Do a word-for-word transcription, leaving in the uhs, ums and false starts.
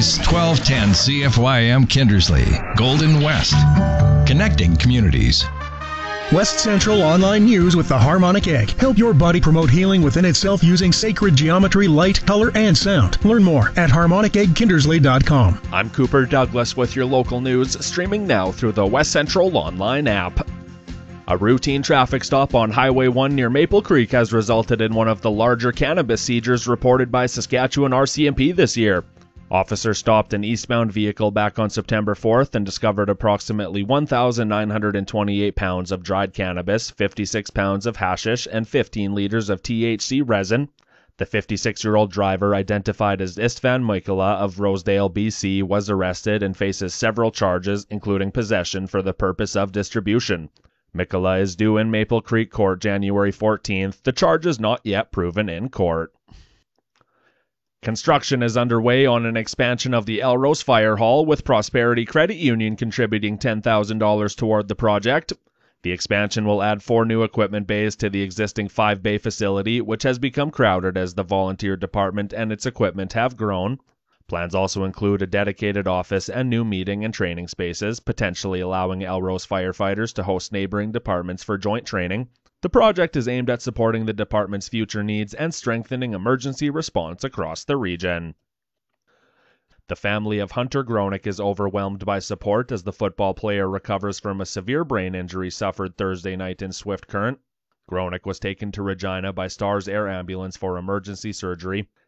Weekdays, twelve ten C F Y M Kindersley, Golden West. Connecting communities. West Central Online News with the Harmonic Egg. Help your body promote healing within itself using sacred geometry, light, color, and sound. Learn more at harmonic egg kindersley dot com. I'm Cooper Douglas with your local news, streaming now through the West Central Online app. A routine traffic stop on Highway one near Maple Creek has resulted in one of the larger cannabis seizures reported by Saskatchewan R C M P this year. Officers stopped an eastbound vehicle back on September fourth and discovered approximately one thousand nine hundred twenty-eight pounds of dried cannabis, fifty-six pounds of hashish, and fifteen liters of T H C resin. The fifty-six-year-old driver, identified as Istvan Mikala of Rosedale, B C, was arrested and faces several charges, including possession for the purpose of distribution. Mikala is due in Maple Creek Court January fourteenth. The charge is not yet proven in court. Construction is underway on an expansion of the Elrose Fire Hall, with Prosperity Credit Union contributing ten thousand dollars toward the project. The expansion will add four new equipment bays to the existing five-bay facility, which has become crowded as the volunteer department and its equipment have grown. Plans also include a dedicated office and new meeting and training spaces, potentially allowing Elrose firefighters to host neighboring departments for joint training. The project is aimed at supporting the department's future needs and strengthening emergency response across the region. The family of Hunter Gronick is overwhelmed by support as the football player recovers from a severe brain injury suffered Thursday night in Swift Current. Gronick was taken to Regina by Stars Air Ambulance for emergency surgery.